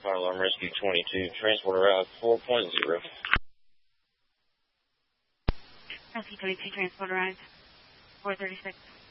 Fire Alarm Rescue 22, transport route 4.0. Rescue 22, transport arrived 436.